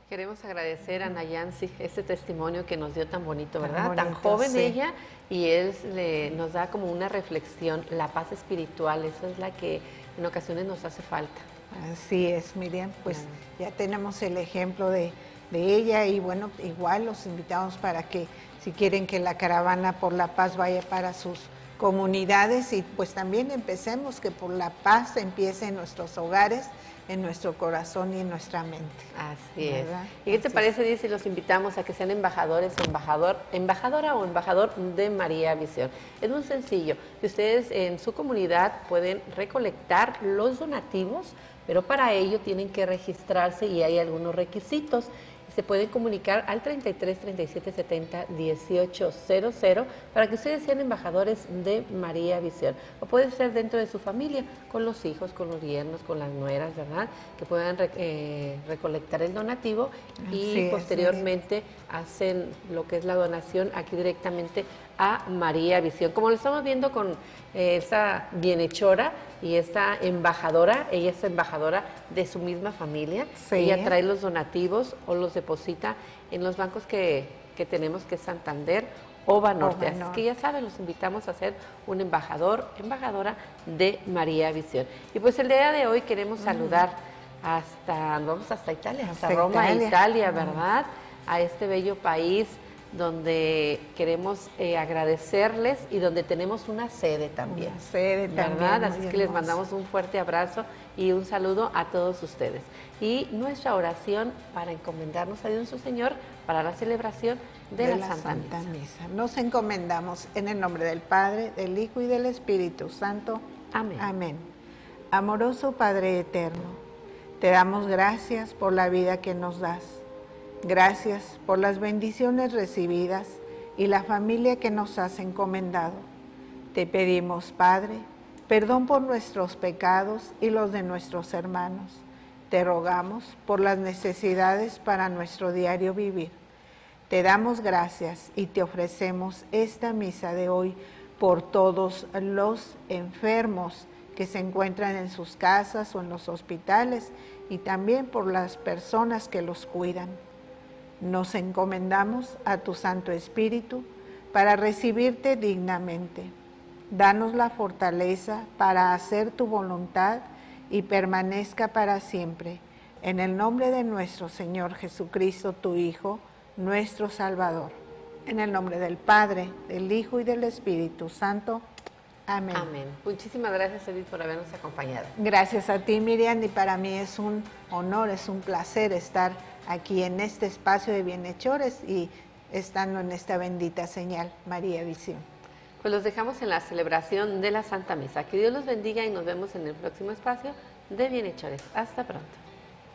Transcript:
Queremos agradecer a Nayansi este testimonio que nos dio tan bonito, ¿verdad? Bonito, tan joven sí. ella, y él nos da como una reflexión, la paz espiritual, eso es la que en ocasiones nos hace falta. Así es, Miriam, pues ya tenemos el ejemplo de ella y bueno, igual los invitamos para que si quieren que la caravana por la paz vaya para sus comunidades y pues también empecemos que por la paz empiece en nuestros hogares, en nuestro corazón y en nuestra mente. Así ¿verdad? es. ¿Y qué te parece, Diez, si los invitamos a que sean embajadores o embajadora o embajador de María Visión? Es muy sencillo. Ustedes en su comunidad pueden recolectar los donativos, pero para ello tienen que registrarse y hay algunos requisitos. Se pueden comunicar al 33 37 70 1800 para que ustedes sean embajadores de María Visión. O puede ser dentro de su familia, con los hijos, con los yernos, con las nueras, ¿verdad? Que puedan recolectar el donativo y posteriormente hacen lo que es la donación aquí directamente a María Visión. Como lo estamos viendo con esta bienhechora y esta embajadora, ella es embajadora de su misma familia, ella trae los donativos o los deposita en los bancos que tenemos, que es Santander o Banorte. Así que ya saben, los invitamos a ser un embajador, embajadora de María Visión. Y pues el día de hoy queremos saludar vamos hasta Italia, hasta Roma, Italia, ¿verdad? A este bello país donde queremos agradecerles y donde tenemos una sede también. Una sede también, ¿verdad? Así que les mandamos un fuerte abrazo y un saludo a todos ustedes. Y nuestra oración para encomendarnos a Dios nuestro Señor para la celebración de la Santa Misa. Nos encomendamos en el nombre del Padre, del Hijo y del Espíritu Santo. Amén. Amén. Amoroso Padre eterno, te damos gracias por la vida que nos das. Gracias por las bendiciones recibidas y la familia que nos has encomendado. Te pedimos, Padre, perdón por nuestros pecados y los de nuestros hermanos. Te rogamos por las necesidades para nuestro diario vivir. Te damos gracias y te ofrecemos esta misa de hoy por todos los enfermos que se encuentran en sus casas o en los hospitales y también por las personas que los cuidan. Nos encomendamos a tu Santo Espíritu para recibirte dignamente. Danos la fortaleza para hacer tu voluntad y permanezca para siempre. En el nombre de nuestro Señor Jesucristo, tu Hijo, nuestro Salvador. En el nombre del Padre, del Hijo y del Espíritu Santo. Amén. Amén. Muchísimas gracias, Edith, por habernos acompañado. Gracias a ti, Miriam, y para mí es un honor, es un placer estar aquí en este espacio de bienhechores y estando en esta bendita señal, María Visión. Pues los dejamos en la celebración de la Santa Misa. Que Dios los bendiga y nos vemos en el próximo espacio de Bienhechores. Hasta pronto.